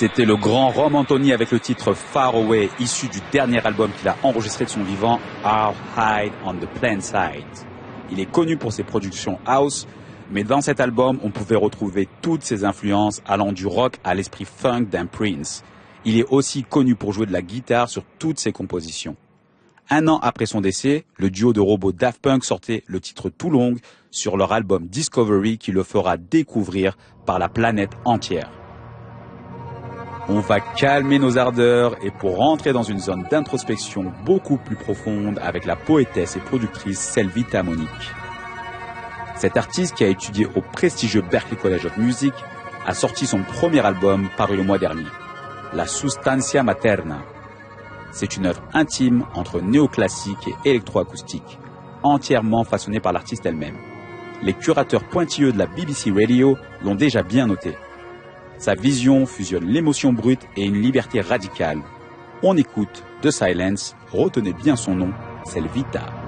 C'était le grand Rom Anthony avec le titre Far Away, issu du dernier album qu'il a enregistré de son vivant, I'll Hide on the Plain Side. Il est connu pour ses productions house, mais dans cet album, on pouvait retrouver toutes ses influences allant du rock à l'esprit funk d'un Prince. Il est aussi connu pour jouer de la guitare sur toutes ses compositions. Un an après son décès, le duo de robots Daft Punk sortait le titre Too Long sur leur album Discovery qui le fera découvrir par la planète entière. On va calmer nos ardeurs et pour rentrer dans une zone d'introspection beaucoup plus profonde avec la poétesse et productrice Selvita Monique. Cette artiste qui a étudié au prestigieux Berklee College of Music a sorti son premier album paru le mois dernier, La Sustancia Materna. C'est une œuvre intime entre néoclassique et électroacoustique, entièrement façonnée par l'artiste elle-même. Les curateurs pointilleux de la BBC Radio l'ont déjà bien noté. Sa vision fusionne l'émotion brute et une liberté radicale. On écoute The Silence, retenez bien son nom, Selvita.